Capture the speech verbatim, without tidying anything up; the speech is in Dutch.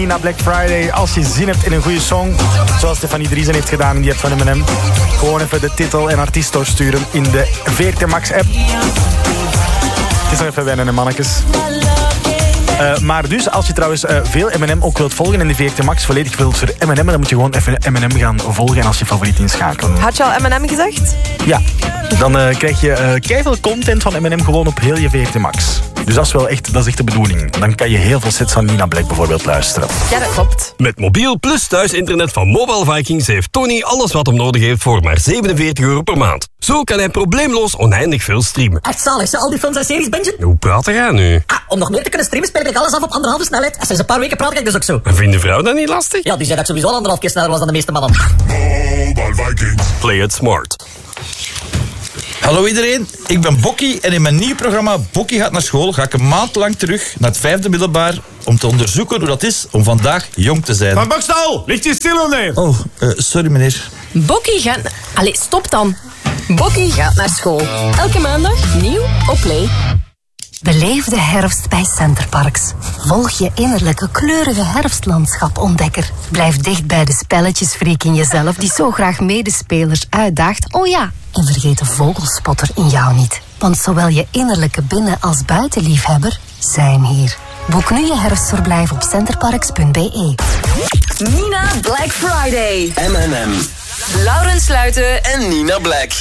Nina Black Friday, als je zin hebt in een goede song, zoals Stefanie Driesen heeft gedaan in die app van M en M, gewoon even de titel en artiest doorsturen in de V R T Max app. Het is nog even wennen, hè, mannetjes. Uh, maar dus, als je trouwens uh, veel M en M ook wilt volgen en de V R T Max volledig wilt voor M en M, dan moet je gewoon even M en M gaan volgen als je favoriet inschakelen. Had je al M en M gezegd? Ja, dan uh, krijg je uh, keiveel content van M en M gewoon op heel je V R T Max. Dus dat is wel echt, dat is echt de bedoeling. Dan kan je heel veel sets van Nina Black bijvoorbeeld luisteren. Ja, dat klopt. Met mobiel plus thuisinternet van Mobile Vikings heeft Tony alles wat hem nodig heeft voor maar zevenenveertig euro per maand. Zo kan hij probleemloos oneindig veel streamen. Echt zalig, ze al die films en series bingen? Hoe praat jij nu? Ah, om nog meer te kunnen streamen speel ik alles af op anderhalve snelheid. En sinds een paar weken praat ik dus ook zo. En vindt de vrouw dat niet lastig? Ja, die zei dat ik sowieso al anderhalf keer sneller was dan de meeste mannen. Mobile Vikings. Play it smart. Hallo iedereen, ik ben Bokkie en in mijn nieuw programma Bokkie gaat naar school ga ik een maand lang terug naar het vijfde middelbaar om te onderzoeken hoe dat is om vandaag jong te zijn. Van Bokstal, ligt je stil nee? Oh, uh, sorry meneer. Bokkie gaat... Allee, stop dan. Bokkie gaat naar school. Elke maandag nieuw op Play. Beleef de herfst bij Centerparks. Volg je innerlijke kleurige herfstlandschap-ontdekker. Blijf dicht bij de spelletjesfreak in jezelf die zo graag medespelers uitdaagt. Oh ja, en vergeet de vogelspotter in jou niet. Want zowel je innerlijke binnen- als buitenliefhebber zijn hier. Boek nu je herfstverblijf op centerparks punt b e. Nina Black Friday. M en M. Laurens Sluiten En Nina Black.